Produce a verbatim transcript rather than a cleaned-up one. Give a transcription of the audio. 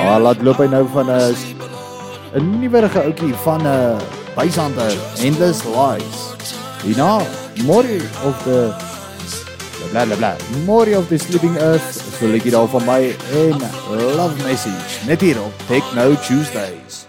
Ah, laat loop hy nou van 'n 'n nuwerige ouetjie van 'n uh, Bysander, Endless Lies. Hierna, Mori of the bla bla bla, Mori of the Sleeping Earth, so lyk dit al van my en Love Message, net hier op Techno Tuesdays.